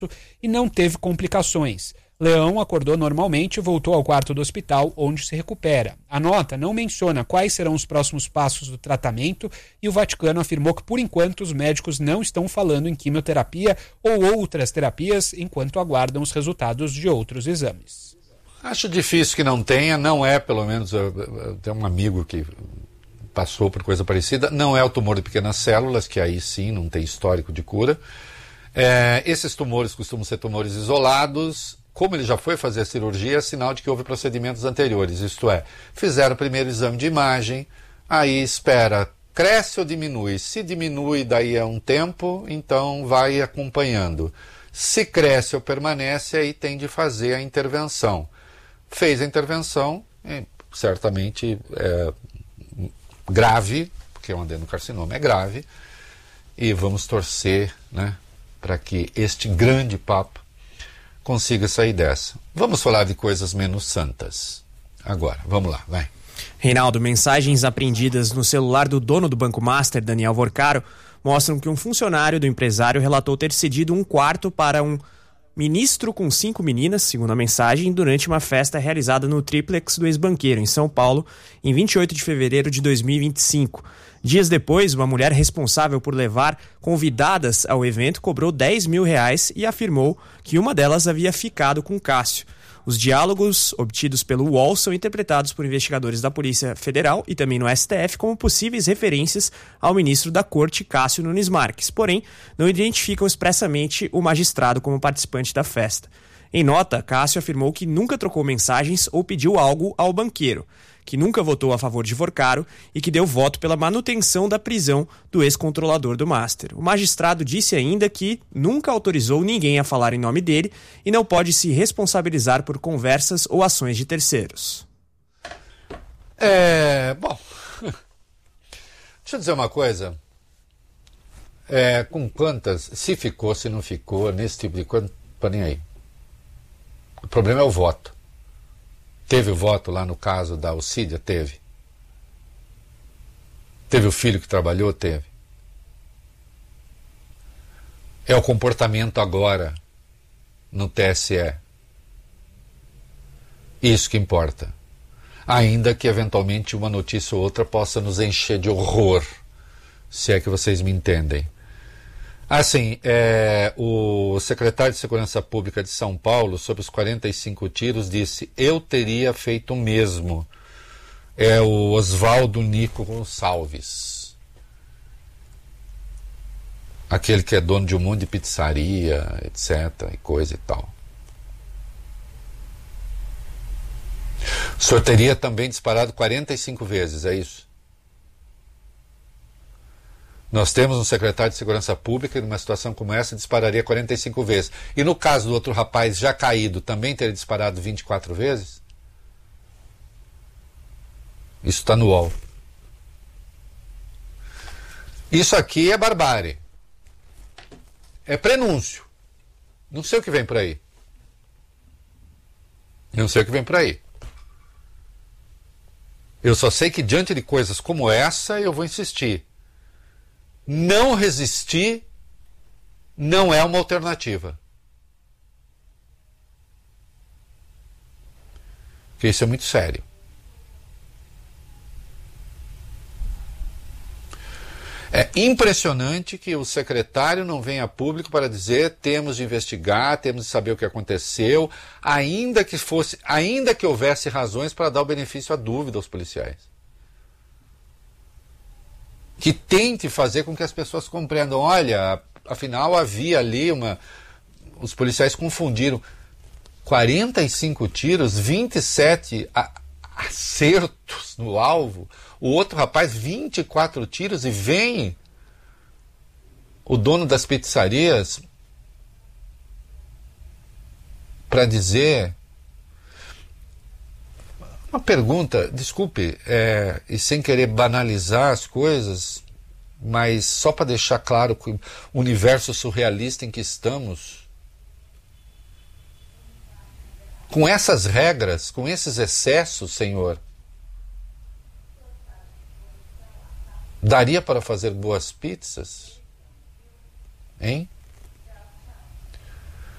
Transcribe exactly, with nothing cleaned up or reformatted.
e não teve complicações. Leão acordou normalmente e voltou ao quarto do hospital, onde se recupera. A nota não menciona quais serão os próximos passos do tratamento e o Vaticano afirmou que, por enquanto, os médicos não estão falando em quimioterapia ou outras terapias enquanto aguardam os resultados de outros exames. Acho difícil que não tenha, não é, pelo menos, eu, eu tenho um amigo que passou por coisa parecida, não é o tumor de pequenas células, que aí sim não tem histórico de cura. É, esses tumores costumam ser tumores isolados. Como ele já foi fazer a cirurgia, é sinal de que houve procedimentos anteriores, isto é, fizeram o primeiro exame de imagem, aí espera, cresce ou diminui? Se diminui daí a um tempo, então vai acompanhando. Se cresce ou permanece, aí tem de fazer a intervenção. Fez a intervenção, certamente é grave, porque um adenocarcinoma é grave, e vamos torcer, né, para que este grande papo consiga sair dessa. Vamos falar de coisas menos santas. Agora, vamos lá, vai. Reinaldo, mensagens apreendidas no celular do dono do Banco Master, Daniel Vorcaro, mostram que um funcionário do empresário relatou ter cedido um quarto para um ministro com cinco meninas, segundo a mensagem, durante uma festa realizada no triplex do ex-banqueiro, em São Paulo, em vinte e oito de fevereiro de dois mil e vinte e cinco. Dias depois, uma mulher responsável por levar convidadas ao evento cobrou dez mil reais e afirmou que uma delas havia ficado com Cássio. Os diálogos obtidos pelo U O L são interpretados por investigadores da Polícia Federal e também no S T F como possíveis referências ao ministro da Corte, Cássio Nunes Marques, porém não identificam expressamente o magistrado como participante da festa. Em nota, Cássio afirmou que nunca trocou mensagens ou pediu algo ao banqueiro, que nunca votou a favor de Vorcaro e que deu voto pela manutenção da prisão do ex-controlador do Master. O magistrado disse ainda que nunca autorizou ninguém a falar em nome dele e não pode se responsabilizar por conversas ou ações de terceiros. É, bom, deixa eu dizer uma coisa. É, com quantas, se ficou, se não ficou, nesse tipo de coisa, não nem aí. O problema é o voto. Teve o voto lá no caso da Alcídia? Teve. Teve o filho que trabalhou? Teve. É o comportamento agora no T S E. Isso que importa. Ainda que eventualmente uma notícia ou outra possa nos encher de horror, se é que vocês me entendem. Assim, é, o secretário de Segurança Pública de São Paulo, sobre os quarenta e cinco tiros, disse: eu teria feito o mesmo. É o Oswaldo Nico Gonçalves. Aquele que é dono de um monte de pizzaria, etc, e coisa e tal. O senhor teria também disparado quarenta e cinco vezes, é isso? Nós temos um secretário de Segurança Pública que numa situação como essa dispararia quarenta e cinco vezes. E no caso do outro rapaz já caído, também teria disparado vinte e quatro vezes? Isso está no U O L. Isso aqui é barbárie. É prenúncio. Não sei o que vem por aí. Não sei o que vem por aí. Eu só sei que diante de coisas como essa eu vou insistir. Não resistir não é uma alternativa. Porque isso é muito sério. É impressionante que o secretário não venha a público para dizer: temos de investigar, temos de saber o que aconteceu, ainda que fosse, ainda que houvesse razões para dar o benefício à dúvida aos policiais. Que tente fazer com que as pessoas compreendam: olha, afinal havia ali uma... Os policiais confundiram quarenta e cinco tiros, vinte e sete acertos no alvo, o outro rapaz vinte e quatro tiros, e vem o dono das pizzarias para dizer... Uma pergunta, desculpe, é, e sem querer banalizar as coisas, mas só para deixar claro que o universo surrealista em que estamos, com essas regras, com esses excessos, senhor, daria para fazer boas pizzas? Hein?